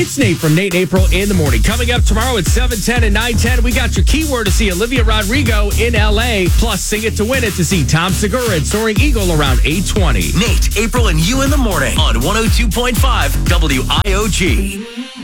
It's Nate from Nate and April in the morning. Coming up tomorrow at 7:10 and 9:10, we got your keyword to see Olivia Rodrigo in L.A. Plus, Sing It to Win It to see Tom Segura and Soaring Eagle around 8:20. Nate, April, and you in the morning on 102.5 WIOG.